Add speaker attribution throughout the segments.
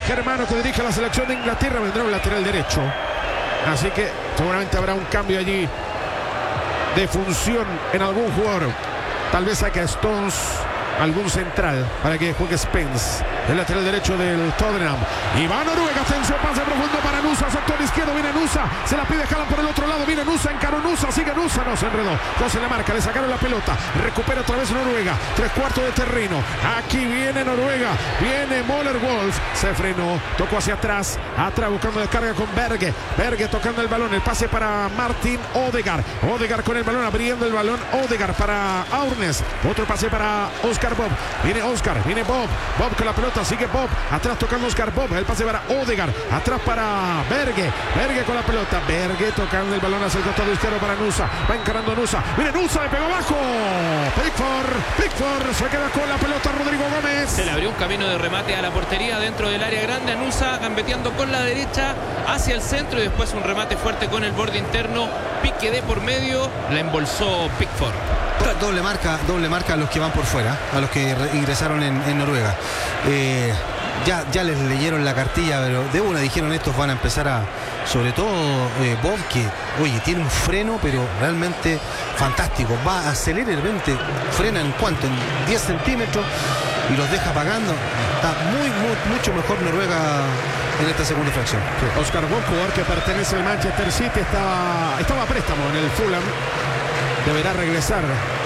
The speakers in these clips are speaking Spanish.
Speaker 1: germano que dirige la selección de Inglaterra. Vendrá un lateral derecho. Así que seguramente habrá un cambio allí de función en algún jugador. Tal vez saque a Stones, algún central, para que juegue Spence, el lateral derecho del Tottenham. Y va Noruega, atención, pase profundo para Nusa, sector izquierdo, viene Nusa, se la pide Haaland por el otro lado, viene Nusa, encaró Nusa, sigue Nusa, no, se enredó, no se le marca, le sacaron la pelota, recupera otra vez Noruega, 3/4 de terreno, aquí viene Noruega, viene Möller Wolf, se frenó, tocó hacia atrás buscando descarga con Berge tocando el balón, el pase para Martin Odegaard con el balón, abriendo el balón, Odegaard para Aurnes, otro pase para Oscar Bob, viene Oscar, viene Bob con la pelota, sigue Bob, atrás tocando Oscar Bob, el pase para Odegaard, atrás para Berge con la pelota, Berge tocando el balón hacia el costado izquierdo para Nusa, va encarando Nusa, viene Nusa, le pegó abajo, Pickford se queda con la pelota, Rodrigo Gómez.
Speaker 2: Se le abrió un camino de remate a la portería dentro del área grande, a Nusa gambeteando con la derecha hacia el centro y después un remate fuerte con el borde interno, pique de por medio, la embolsó Pickford.
Speaker 3: Doble marca a los que van por fuera, a los que ingresaron en Noruega. Ya les leyeron la cartilla, pero de una dijeron estos van a empezar a, sobre todo Bob, que oye, tiene un freno pero realmente fantástico, va, acelera el 20, frena en cuánto, en 10 centímetros y los deja pagando. Está mucho mejor Noruega en esta segunda fracción.
Speaker 1: Sí. Oscar Bob, jugador que pertenece al Manchester City, estaba a préstamo en el Fulham, deberá regresar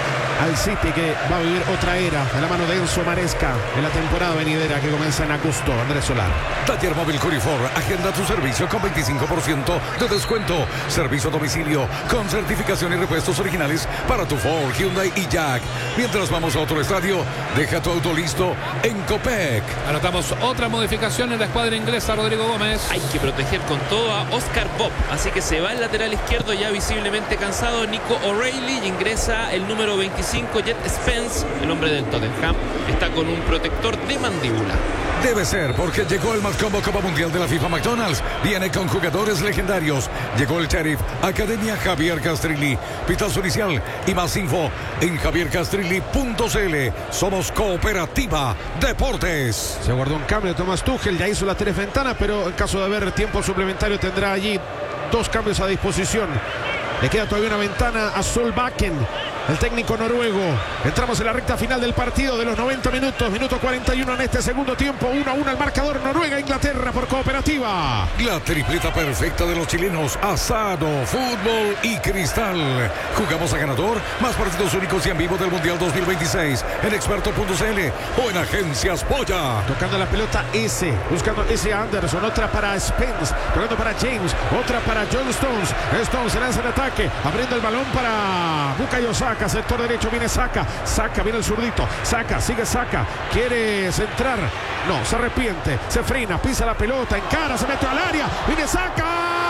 Speaker 1: al City, que va a vivir otra era de la mano de Enzo Maresca en la temporada venidera que comienza en agosto. Andrés Solar.
Speaker 4: Taller Móvil Curifor, agenda tu servicio con 25% de descuento. Servicio a domicilio con certificación y repuestos originales para tu Ford, Hyundai y Jack. Mientras vamos a otro estadio, deja tu auto listo en Copec.
Speaker 5: Anotamos otra modificación en la escuadra inglesa, Rodrigo Gómez.
Speaker 2: Hay que proteger con todo a Oscar Bob, así que se va el lateral izquierdo ya visiblemente cansado, Nico O'Reilly, y ingresa el número 25, Jet Spence, el hombre del Tottenham, está con un protector de mandíbula.
Speaker 4: Debe ser, porque llegó el más combo Copa Mundial de la FIFA McDonald's. Viene con jugadores legendarios. Llegó el Sheriff, Academia Javier Castrilli. Pitazo inicial y más info en javiercastrilli.cl. Somos Cooperativa Deportes.
Speaker 1: Se guardó un cambio de Thomas Tuchel, ya hizo las 3 ventanas, pero en caso de haber tiempo suplementario tendrá allí 2 cambios a disposición. Le queda todavía una ventana a Solbakken, el técnico noruego. Entramos en la recta final del partido de los 90 minutos. Minuto 41 en este segundo tiempo. 1-1 al marcador. Noruega-Inglaterra por Cooperativa.
Speaker 4: La tripleta perfecta de los chilenos. Asado, fútbol y cristal. Jugamos a ganador. Más partidos únicos y en vivo del Mundial 2026. En experto.cl o en Agencias Polla.
Speaker 1: Tocando la pelota S. Buscando S. Anderson. Otra para Spence. Tocando para James. Otra para John Stones. Stones se lanza en ataque. Abriendo el balón para Bukayo Saka. Sector derecho viene Saka. Saka viene el zurdito. Saka, sigue Saka. Quiere centrar. No, se arrepiente. Se frena, pisa la pelota, encara, se mete al área. Viene Saka.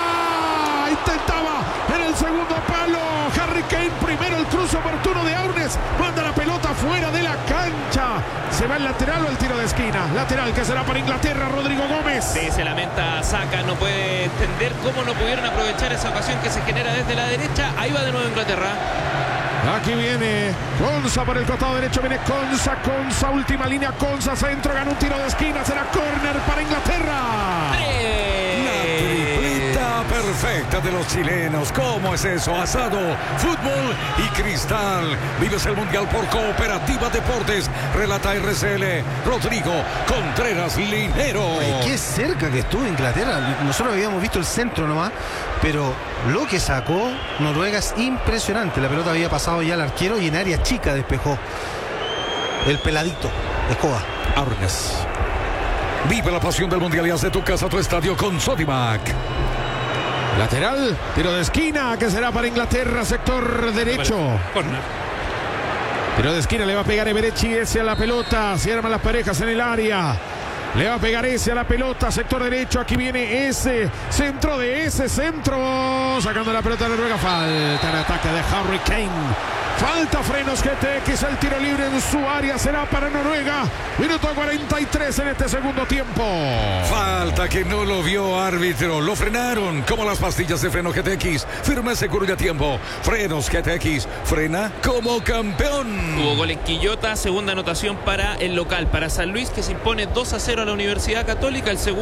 Speaker 1: Intentaba en el segundo palo Harry Kane. Primero el cruce oportuno de Aurnes. Manda la pelota fuera de la cancha. Se va el lateral o el tiro de esquina. Lateral que será para Inglaterra, Rodrigo Gómez.
Speaker 2: Sí, se lamenta Saka, no puede entender cómo no pudieron aprovechar esa ocasión que se genera desde la derecha. Ahí va de nuevo Inglaterra.
Speaker 1: Aquí viene Konsa por el costado derecho, viene Konsa, última línea, Konsa, centro, gana un tiro de esquina, será córner para Inglaterra.
Speaker 4: La tripleta perfecta de los chilenos. ¿Cómo es eso? Asado, fútbol y cristal. Vives el Mundial por Cooperativa Deportes. Relata RCL Rodrigo Contreras Linero.
Speaker 3: Ay, qué cerca que estuvo Inglaterra. Nosotros habíamos visto el centro nomás, pero lo que sacó Noruega es impresionante. La pelota había pasado ya al arquero y en área chica despejó el peladito Escobar.
Speaker 4: Arnes. Vive la pasión del Mundial y haz de tu casa tu estadio con Sodimac.
Speaker 1: Lateral, tiro de esquina que será para Inglaterra, sector derecho.
Speaker 5: Corner.
Speaker 1: Tiro de esquina, le va a pegar Eberechi ese a la pelota. Se arman las parejas en el área. Le va a pegar ese a la pelota, sector derecho. Aquí viene ese, centro de ese, centro. Sacando la pelota de Noruega. Falta en ataque de Harry Kane. Falta frenos GTX, el tiro libre en su área será para Noruega. Minuto 43 en este segundo tiempo.
Speaker 4: Falta que no lo vio árbitro, lo frenaron como las pastillas de freno GTX. Firme, seguro y a tiempo. Frenos GTX, frena como campeón.
Speaker 2: Hubo gol en Quillota, segunda anotación para el local, para San Luis, que se impone 2-0 a la Universidad Católica. El segundo